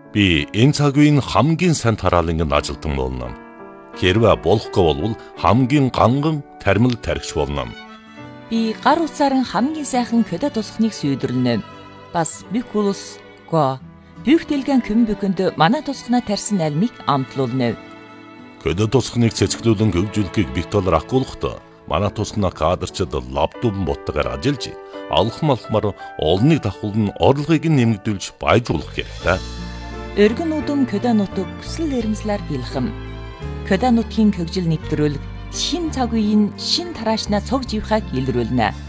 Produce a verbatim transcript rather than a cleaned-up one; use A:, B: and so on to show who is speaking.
A: Би энэ цаг үеийн хамгийн сайн тараалангийн ажилтан болно. Хэрвээ болохгүй бол хамгийн ганган тармил тархич болно.
B: Би гар утсаар хамгийн сайхан көдө тусахныг сүйдрлэнэ. Бас бикулус го бүгдэлгэн көмбөкөнд манай тусахнаа тарьсан альмыг амтлуулна.
A: Көдө тусахныг цэцгэлүүлэн хөгжүүлэхийг Виктор акуулахад манай тусахнаа кадрчид лабдум боттогоор ажиллаж алхам алхмаар олныг давхуулн орлогыг нэмэгдүүлж баяжуулах хэрэгтэй.
B: Өргөн удам көдө нутаг хүсэл эрмслэр бэлхэм. Көдө нутгийн хөгжил нэвтрүүлэг шин цаг үеийн шин тараашнаа цог живхаг илрүүлнэ.